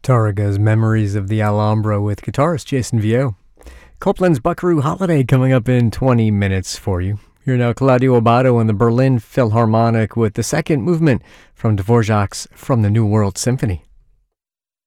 Targa's Memories of the Alhambra with guitarist Jason Vio. Copland's Buckaroo Holiday coming up in 20 minutes for you. Here now, Claudio Abbado and the Berlin Philharmonic with the second movement from Dvorak's From the New World Symphony.